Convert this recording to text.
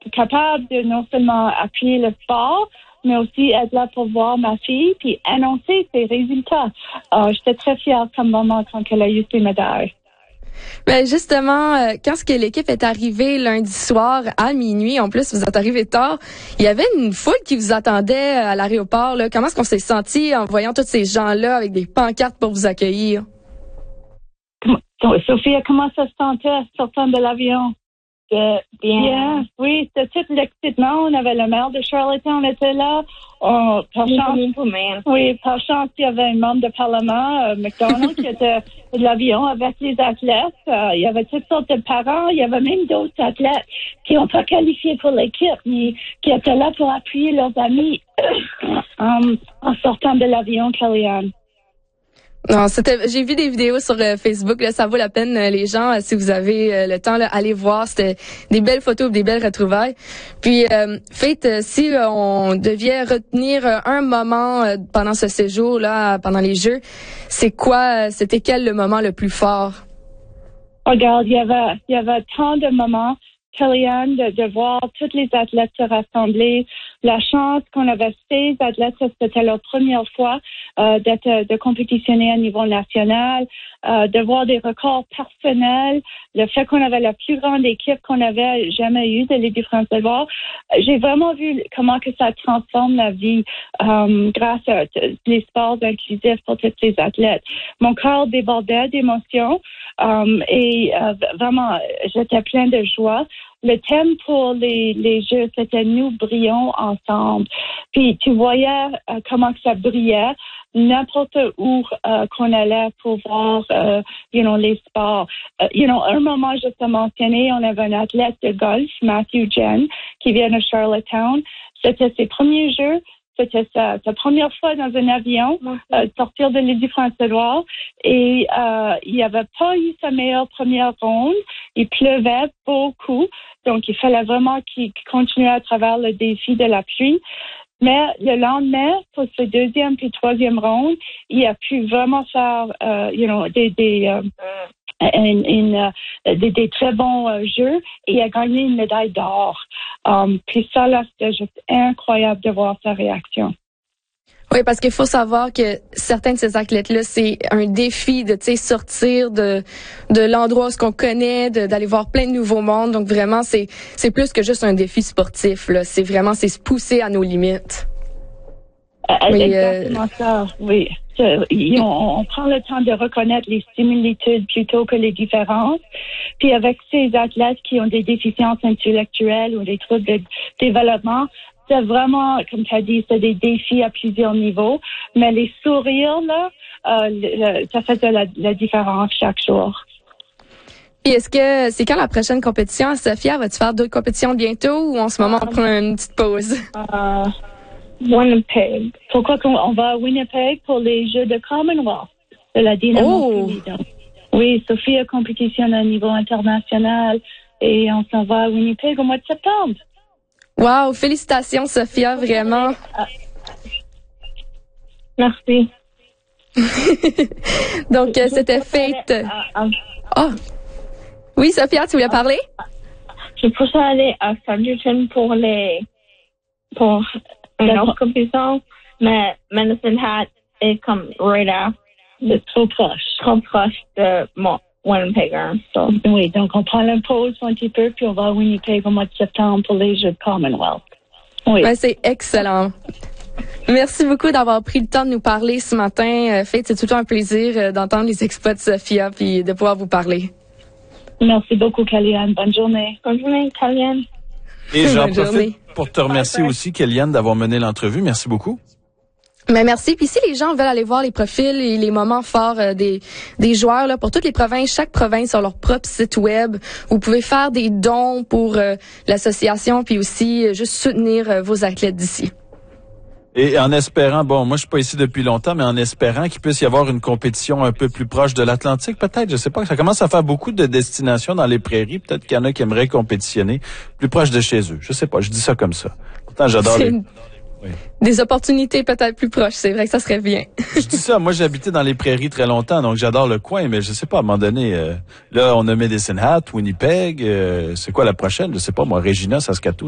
capable de non seulement appuyer le sport, mais aussi être là pour voir ma fille puis annoncer ses résultats. J'étais très fière comme maman quand elle a eu ses médailles. Ben justement, quand ce que l'équipe est arrivée lundi soir à minuit, en plus vous êtes arrivé tard, il y avait une foule qui vous attendait à l'aéroport. Là. Comment est-ce qu'on s'est senti en voyant tous ces gens-là avec des pancartes pour vous accueillir? Sophia, comment ça se sentait sortant de l'avion? Bien. Yeah. Oui, c'était tout l'excitement. On avait le maire de Charlottetown était là. Par chance, il y avait un membre de parlement, McDonald, qui était de l'avion avec les athlètes. Il y avait toutes sortes de parents. Il y avait même d'autres athlètes qui n'ont pas qualifié pour l'équipe, mais qui étaient là pour appuyer leurs amis en sortant de l'avion, Kellyanne. Non, j'ai vu des vidéos sur Facebook, là, ça vaut la peine les gens si vous avez le temps là, allez voir, c'était des belles photos, des belles retrouvailles. Puis Faith, si on devait retenir un moment pendant ce séjour là, pendant les Jeux, c'était quel le moment le plus fort? Regarde, il y avait tant de moments, Kellyanne, de voir tous les athlètes se rassembler. La chance qu'on avait 16 athlètes, c'était leur première fois de compétitionner à niveau national, de voir des records personnels, le fait qu'on avait la plus grande équipe qu'on avait jamais eue de l'Équipe française. J'ai vraiment vu comment que ça transforme la vie grâce à les sports inclusifs pour tous les athlètes. Mon cœur débordait d'émotions et vraiment, j'étais plein de joie. Le thème pour les Jeux, c'était « Nous brillons ensemble ». Puis tu voyais comment que ça brillait n'importe où qu'on allait pour voir, les sports. Un moment, je te mentionnais, on avait un athlète de golf, Matthew Jen, qui vient de Charlottetown. C'était ses premiers Jeux. C'était sa première fois dans un avion, sortir de l'Équipe française. Et il n'avait pas eu sa meilleure première ronde. Il pleuvait beaucoup. Donc, il fallait vraiment qu'il continue à travers le défi de la pluie. Mais le lendemain, pour ce deuxième puis troisième ronde, il a pu vraiment faire, des très bons jeux et il a gagné une médaille d'or. Puis ça, là, c'était juste incroyable de voir sa réaction. Oui, parce qu'il faut savoir que certains de ces athlètes-là, c'est un défi de, sortir de l'endroit où on connaît, d'aller voir plein de nouveaux mondes. Donc vraiment, c'est plus que juste un défi sportif, là. C'est se pousser à nos limites. Exactement ça, oui. On prend le temps de reconnaître les similitudes plutôt que les différences. Puis avec ces athlètes qui ont des déficiences intellectuelles ou des troubles de développement, c'est vraiment, comme tu as dit, c'est des défis à plusieurs niveaux. Mais les sourires, là, ça fait de la différence chaque jour. Et est-ce que c'est quand la prochaine compétition, Sophia? Vas-tu faire d'autres compétitions bientôt ou en ce moment on prend une petite pause? Winnipeg. Pourquoi on va à Winnipeg pour les Jeux de Commonwealth de la Dynamo. Oui, Sophia compétitionne à niveau international et on s'en va à Winnipeg au mois de septembre. Wow, félicitations Sophia, vraiment. Merci. Donc c'était Faith. Oui, Sophia, tu voulais parler? Je préfère aller à Fredericton pour une autre compétition, mais Medicine Hat est comme right after. C'est trop proche de Winnipeg. So. Oui, donc on prend la pause un petit peu, puis on va à Winnipeg au mois de septembre pour les Jeux de Commonwealth. Oui. Ben, c'est excellent. Merci beaucoup d'avoir pris le temps de nous parler ce matin. Faith, c'est tout le temps un plaisir d'entendre les exploits de Sophia puis de pouvoir vous parler. Merci beaucoup, Kellyanne. Bonne journée. Bonne journée, Kellyanne. Et j'en profite pour te remercier aussi, Kellyanne, d'avoir mené l'entrevue. Merci beaucoup. Mais merci. Puis si les gens veulent aller voir les profils et les moments forts des joueurs là, pour toutes les provinces, chaque province a leur propre site web. Vous pouvez faire des dons pour l'association, puis aussi juste soutenir vos athlètes d'ici. Et en espérant, moi je suis pas ici depuis longtemps, mais en espérant qu'il puisse y avoir une compétition un peu plus proche de l'Atlantique, peut-être, je sais pas, ça commence à faire beaucoup de destinations dans les prairies, peut-être qu'il y en a qui aimeraient compétitionner plus proche de chez eux. Je sais pas, je dis ça comme ça. Pourtant, j'adore des opportunités peut-être plus proches, c'est vrai que ça serait bien. Je dis ça, moi j'ai habité dans les prairies très longtemps, donc j'adore le coin, mais je sais pas, à un moment donné, là on a Medicine Hat, Winnipeg, c'est quoi la prochaine? Je sais pas, moi, Regina, Saskatoon.